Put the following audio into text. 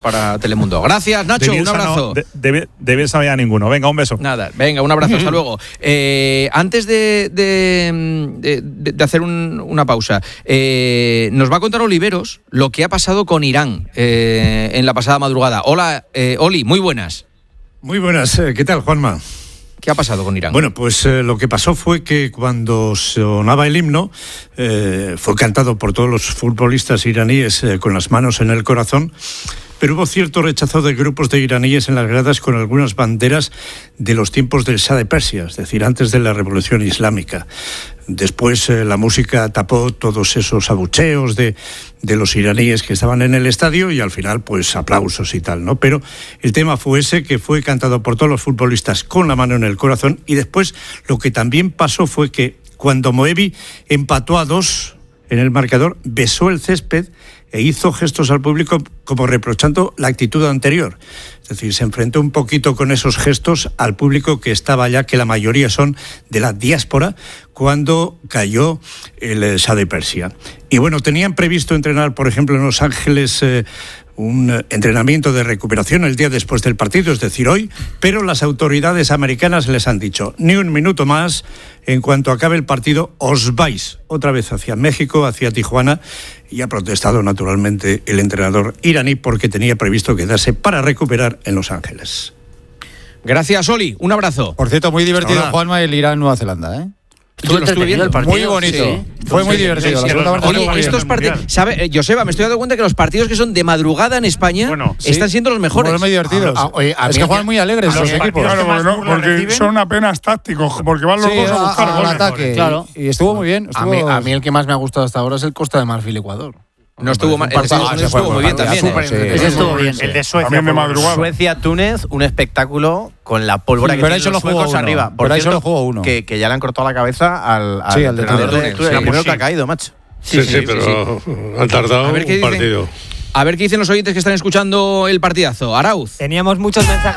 para Telemundo. Gracias, Nacho, un abrazo. De Bielsa no había ninguno. Venga, un beso. Nada, venga, un abrazo, hasta luego. Antes de hacer una pausa, nos va a contar Oliveros lo que ha pasado con Irán en la pasada madrugada. Hola, Oli, muy buenas. Muy buenas, ¿qué tal, Juanma? ¿Qué ha pasado con Irán? Bueno, pues lo que pasó fue que cuando sonaba el himno, fue cantado por todos los futbolistas iraníes con las manos en el corazón, pero hubo cierto rechazo de grupos de iraníes en las gradas con algunas banderas de los tiempos del Shah de Persia, es decir, antes de la Revolución Islámica. Después la música tapó todos esos abucheos de los iraníes que estaban en el estadio y al final pues aplausos y tal, ¿no? Pero el tema fue ese, que fue cantado por todos los futbolistas con la mano en el corazón. Y después lo que también pasó fue que cuando Moebi empató a 2 en el marcador, besó el césped e hizo gestos al público como reprochando la actitud anterior. Es decir, se enfrentó un poquito con esos gestos al público que estaba allá, que la mayoría son de la diáspora, cuando cayó el Shah de Persia. Y bueno, tenían previsto entrenar, por ejemplo, en Los Ángeles un entrenamiento de recuperación el día después del partido, es decir, hoy, pero las autoridades americanas les han dicho, ni un minuto más, en cuanto acabe el partido, os vais otra vez hacia México, hacia Tijuana, y ha protestado naturalmente el entrenador iraní porque tenía previsto quedarse para recuperar en Los Ángeles. Gracias, Oli, un abrazo. Por cierto, muy divertido, Hola. Juanma, el Irán-Nueva Zelanda, ¿eh? Yo lo estuve viendo el partido. Muy bonito. Sí. Fue muy divertido. Estos partidos, ¿sabe, Joseba? Me estoy dando cuenta que los partidos que son de madrugada en España están siendo los mejores. Muy divertidos. Es que juegan muy alegres los equipos. Claro, porque son apenas tácticos, porque van los dos a buscar al ataque. Claro. Y estuvo muy bien. A mí el que más me ha gustado hasta ahora es el Costa de Marfil-Ecuador. No estuvo mal. Estuvo muy bien también. Estuvo bien. El de Suecia. También de madrugada. Suecia-Túnez, un espectáculo con la pólvora que tienen los suecos arriba. Por ahí solo jugó uno. Que ya le han cortado la cabeza al entrenador de Túnez. El primero que ha caído, macho. Sí, pero han tardado un partido. A ver qué dicen los oyentes que están escuchando el partidazo. Arauz. Teníamos muchos mensajes.